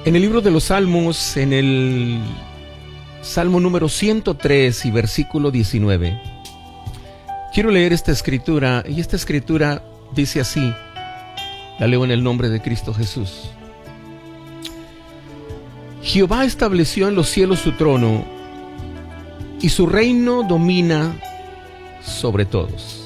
En el libro de los Salmos, en el Salmo número 103 y versículo 19, quiero leer esta escritura, y esta escritura dice así, la leo en el nombre de Cristo Jesús. Jehová estableció en los cielos su trono, y su reino domina sobre todos.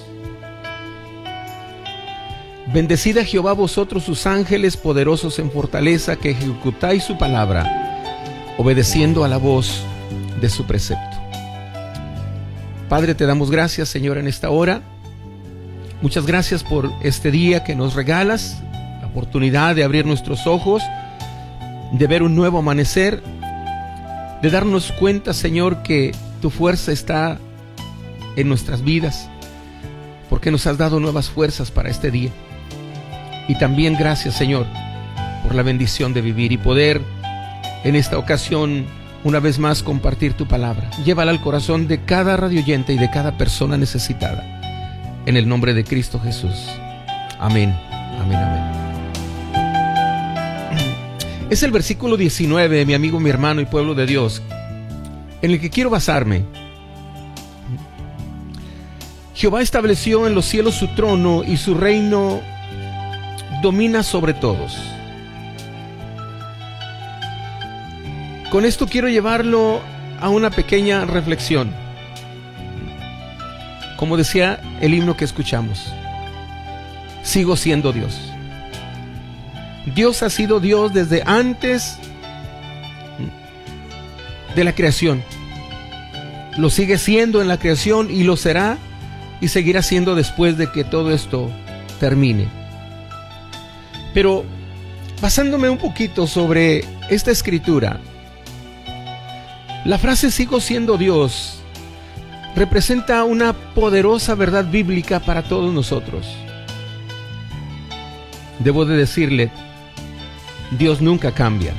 Bendecid a Jehová vosotros sus ángeles poderosos en fortaleza, que ejecutáis su palabra, obedeciendo a la voz de su precepto. Padre, te damos gracias, Señor, en esta hora. Muchas gracias por este día que nos regalas, la oportunidad de abrir nuestros ojos, de ver un nuevo amanecer, de darnos cuenta, Señor, que tu fuerza está en nuestras vidas, porque nos has dado nuevas fuerzas para este día. Y también gracias, Señor, por la bendición de vivir y poder en esta ocasión una vez más compartir tu palabra. Llévala al corazón de cada radioyente y de cada persona necesitada. En el nombre de Cristo Jesús. Amén, amén, amén. Es el versículo 19, mi amigo, mi hermano y pueblo de Dios, en el que quiero basarme. Jehová estableció en los cielos su trono, y su reino domina sobre todos. Con esto quiero llevarlo a una pequeña reflexión. Como decía el himno que escuchamos, sigo siendo Dios. Dios ha sido Dios desde antes de la creación. Lo sigue siendo en la creación y lo será y seguirá siendo después de que todo esto termine. Pero basándome un poquito sobre esta escritura, la frase sigo siendo Dios representa una poderosa verdad bíblica para todos nosotros. Debo de decirle, Dios nunca cambia.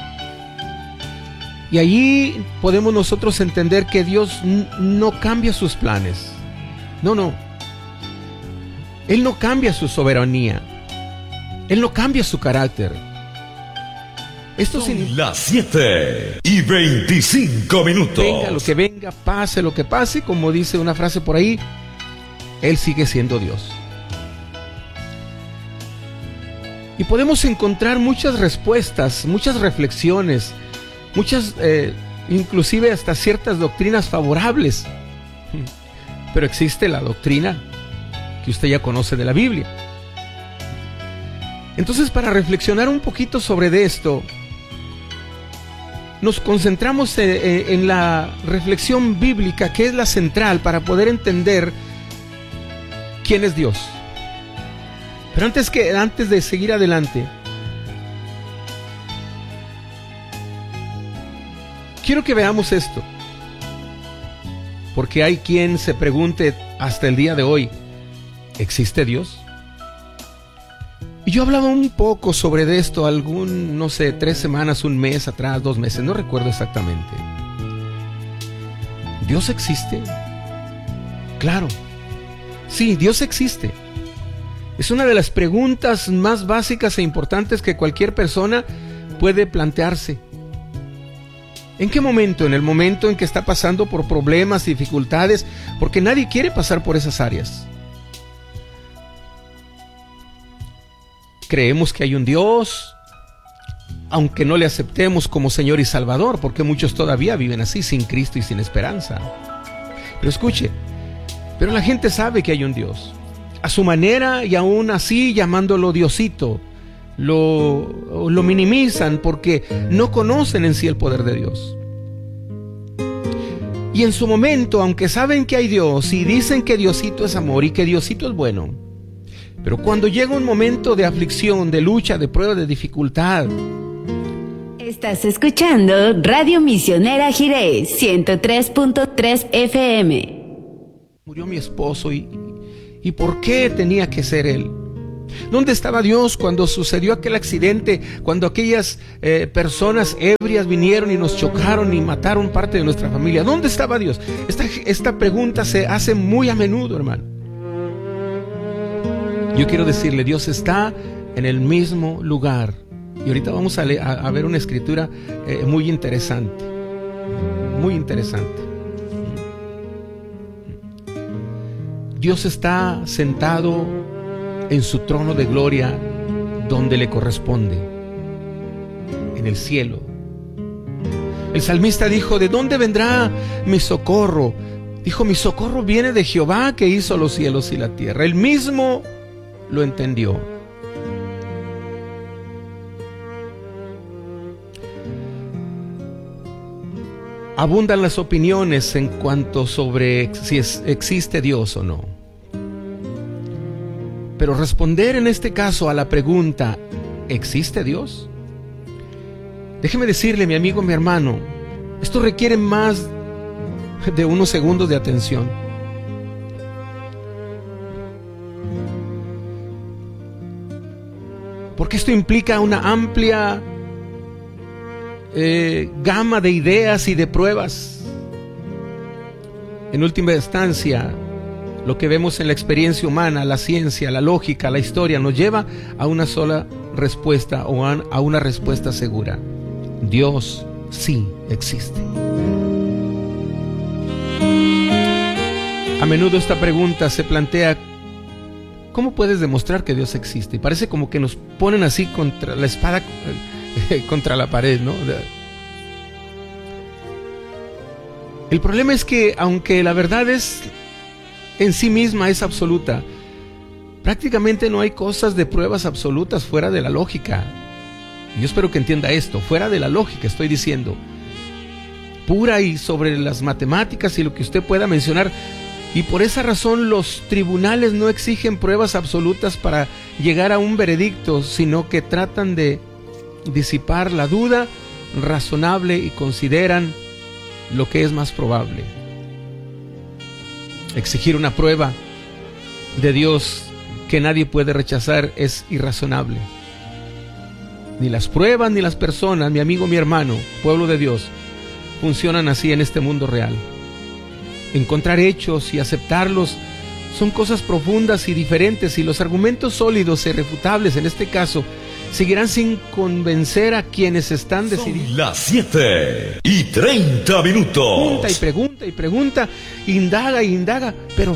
Y allí podemos nosotros entender que Dios no cambia sus planes. No. Él no cambia su soberanía. Él no cambia su carácter. Esto son las 7:25. Venga lo que venga, pase lo que pase, como dice una frase por ahí, Él sigue siendo Dios. Y podemos encontrar muchas respuestas, muchas reflexiones, muchas, inclusive hasta ciertas doctrinas favorables. Pero existe la doctrina que usted ya conoce de la Biblia. Entonces, para reflexionar un poquito sobre esto, nos concentramos en la reflexión bíblica, que es la central para poder entender quién es Dios. Pero antes de seguir adelante, quiero que veamos esto, porque hay quien se pregunte hasta el día de hoy, ¿existe Dios? Y yo hablaba un poco sobre esto 3 semanas, un mes atrás, 2 meses, no recuerdo exactamente. ¿Dios existe? Claro, sí, Dios existe. Es una de las preguntas más básicas e importantes que cualquier persona puede plantearse. ¿En qué momento? En el momento en que está pasando por problemas y dificultades, porque nadie quiere pasar por esas áreas. Creemos que hay un Dios, aunque no le aceptemos como Señor y Salvador, porque muchos todavía viven así, sin Cristo y sin esperanza. Pero escuche, pero la gente sabe que hay un Dios, a su manera, y aún así llamándolo Diosito, lo minimizan porque no conocen en sí el poder de Dios. Y en su momento, aunque saben que hay Dios y dicen que Diosito es amor y que Diosito es bueno, pero cuando llega un momento de aflicción, de lucha, de prueba, de dificultad. Estás escuchando Radio Misionera Jiré 103.3 FM. Murió mi esposo y ¿por qué tenía que ser él? ¿Dónde estaba Dios cuando sucedió aquel accidente? Cuando aquellas personas ebrias vinieron y nos chocaron y mataron parte de nuestra familia. ¿Dónde estaba Dios? Esta pregunta se hace muy a menudo, hermano. Yo quiero decirle, Dios está en el mismo lugar Y ahorita vamos a ver una escritura muy interesante. Muy interesante. Dios está sentado en su trono de gloria donde le corresponde, en el cielo. El salmista dijo: ¿de dónde vendrá mi socorro? Dijo: mi socorro viene de Jehová, que hizo los cielos y la tierra. Él mismo lo entendió. Abundan las opiniones en cuanto sobre si existe Dios o no. Pero responder en este caso a la pregunta: ¿existe Dios? Déjeme decirle, mi amigo, mi hermano, esto requiere más de unos segundos de atención. Porque esto implica una amplia gama de ideas y de pruebas. En última instancia, lo que vemos en la experiencia humana, la ciencia, la lógica, la historia, nos lleva a una sola respuesta, o a una respuesta segura: Dios sí existe. A menudo esta pregunta se plantea: ¿cómo puedes demostrar que Dios existe? Y parece como que nos ponen así contra la espada, contra la pared, ¿no? El problema es que, aunque la verdad en sí misma es absoluta, prácticamente no hay cosas de pruebas absolutas fuera de la lógica. Yo espero que entienda esto: fuera de la lógica estoy diciendo, pura y sobre las matemáticas y lo que usted pueda mencionar. Y por esa razón los tribunales no exigen pruebas absolutas para llegar a un veredicto, sino que tratan de disipar la duda razonable y consideran lo que es más probable. Exigir una prueba de Dios que nadie puede rechazar es irrazonable. Ni las pruebas ni las personas, mi amigo, mi hermano, pueblo de Dios, funcionan así en este mundo real. Encontrar hechos y aceptarlos son cosas profundas y diferentes, y los argumentos sólidos e irrefutables en este caso seguirán sin convencer a quienes están decididos. Son las 7:30. Pregunta y pregunta, indaga, pero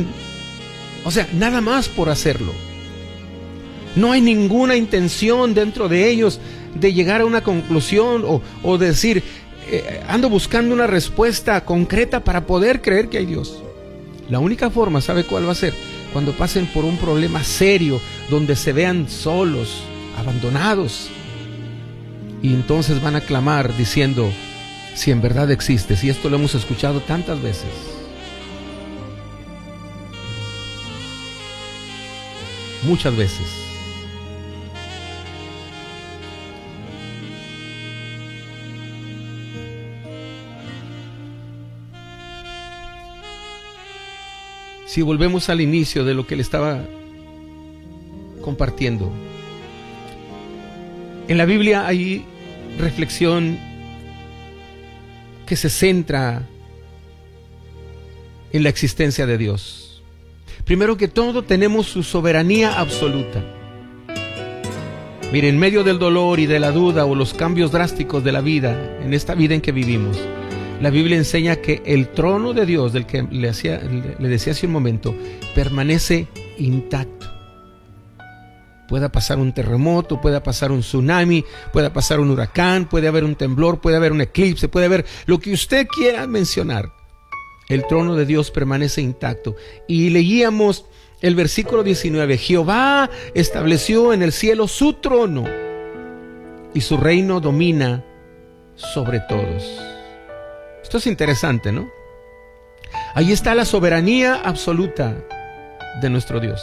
nada más por hacerlo. No hay ninguna intención dentro de ellos de llegar a una conclusión o decir: ando buscando una respuesta concreta para poder creer que hay Dios. La única forma, ¿sabe cuál va a ser? Cuando pasen por un problema serio, donde se vean solos, abandonados, y entonces van a clamar diciendo: si en verdad existes. Y esto lo hemos escuchado tantas veces. Muchas veces. Si volvemos al inicio de lo que le estaba compartiendo, en la Biblia hay reflexión que se centra en la existencia de Dios. Primero que todo, tenemos su soberanía absoluta. Mire, en medio del dolor y de la duda o los cambios drásticos de la vida, en esta vida en que vivimos, la Biblia enseña que el trono de Dios, del que le decía hace un momento, permanece intacto. Pueda pasar un terremoto, pueda pasar un tsunami, pueda pasar un huracán, puede haber un temblor, puede haber un eclipse, puede haber lo que usted quiera mencionar. El trono de Dios permanece intacto. Y leíamos el versículo 19: Jehová estableció en el cielo su trono y su reino domina sobre todos. Esto es interesante, ¿no? Ahí está la soberanía absoluta de nuestro Dios.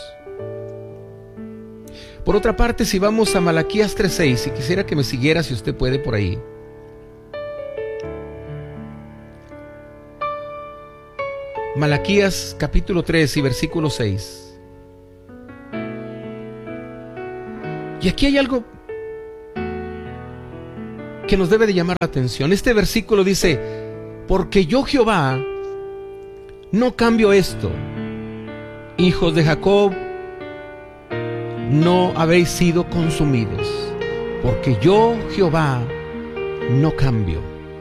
Por otra parte, si vamos a Malaquías 3:6, y quisiera que me siguiera si usted puede por ahí. Malaquías capítulo 3 y versículo 6. Y aquí hay algo que nos debe de llamar la atención. Este versículo dice: porque yo, Jehová, no cambio esto. Hijos de Jacob, no habéis sido consumidos. porque yo, Jehová, no cambio.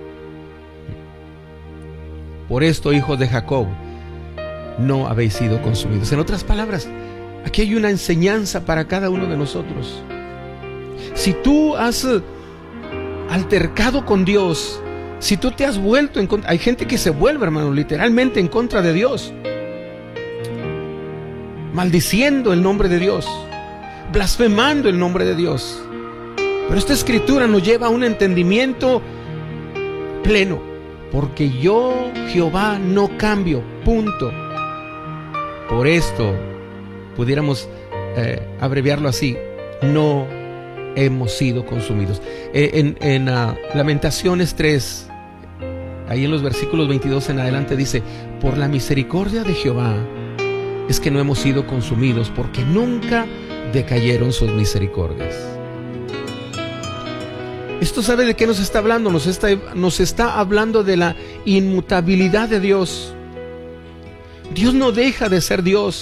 Por esto, hijos de Jacob, no habéis sido consumidos. En otras palabras, aquí hay una enseñanza para cada uno de nosotros. Si tú has altercado con Dios, si tú te has vuelto en contra, hay gente que se vuelve, hermano, literalmente en contra de Dios, maldiciendo el nombre de Dios, blasfemando el nombre de Dios. Pero esta escritura nos lleva a un entendimiento pleno, porque yo, Jehová, no cambio, punto. Por esto, pudiéramos abreviarlo así, no hemos sido consumidos. En Lamentaciones 3, ahí en los versículos 22 en adelante dice: por la misericordia de Jehová es que no hemos sido consumidos, porque nunca decayeron sus misericordias. Esto, ¿sabe de qué nos está hablando? Nos está hablando de la inmutabilidad de Dios. Dios no deja de ser Dios,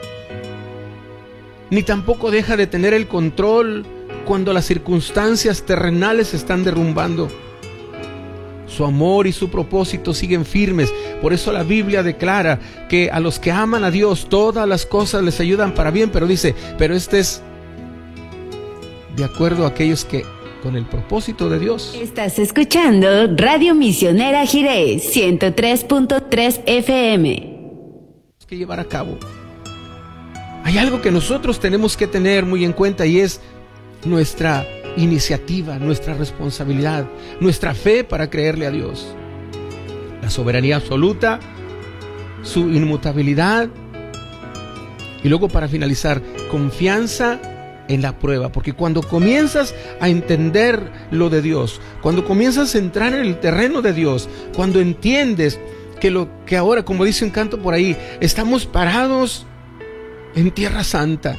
ni tampoco deja de tener el control cuando las circunstancias terrenales se están derrumbando. Su amor y su propósito siguen firmes. Por eso la Biblia declara que a los que aman a Dios todas las cosas les ayudan para bien, pero dice, pero este es de acuerdo a aquellos que con el propósito de Dios. Estás escuchando Radio Misionera Jirés 103.3 FM. Que llevar a cabo. Hay algo que nosotros tenemos que tener muy en cuenta, y es nuestra iniciativa, nuestra responsabilidad, nuestra fe para creerle a Dios. La soberanía absoluta, su inmutabilidad, y luego, para finalizar, confianza en la prueba, porque cuando comienzas a entender lo de Dios, cuando comienzas a entrar en el terreno de Dios, cuando entiendes que ahora, como dice un canto por ahí, estamos parados en tierra santa.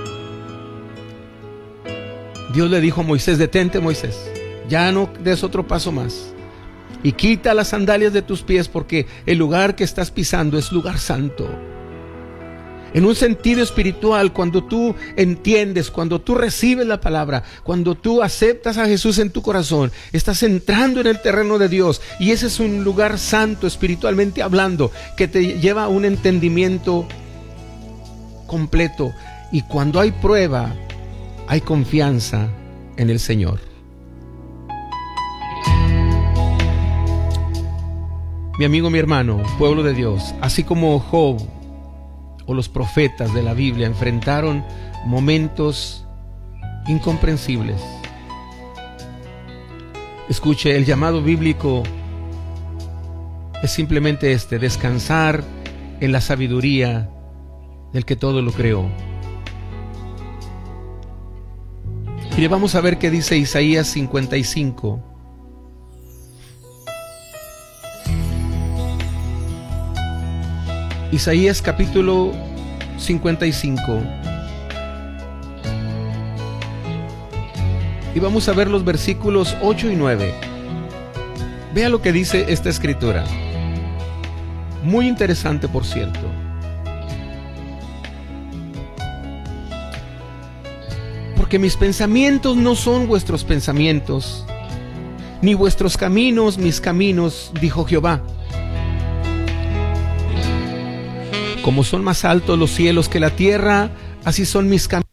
Dios le dijo a Moisés: detente, Moisés, ya no des otro paso más, y quita las sandalias de tus pies, porque el lugar que estás pisando es lugar santo. En un sentido espiritual, cuando tú entiendes, cuando tú recibes la palabra, cuando tú aceptas a Jesús en tu corazón, estás entrando en el terreno de Dios, y ese es un lugar santo espiritualmente hablando, que te lleva a un entendimiento completo. Y cuando hay prueba, hay confianza en el Señor. Mi amigo, mi hermano, pueblo de Dios, así como Job o los profetas de la Biblia enfrentaron momentos incomprensibles, escuche, el llamado bíblico es simplemente descansar en la sabiduría del que todo lo creó. Mire, vamos a ver qué dice Isaías 55. Isaías capítulo 55. Y vamos a ver los versículos 8 y 9. Vea lo que dice esta escritura. Muy interesante, por cierto. Porque mis pensamientos no son vuestros pensamientos, ni vuestros caminos mis caminos, dijo Jehová. Como son más altos los cielos que la tierra, así son mis caminos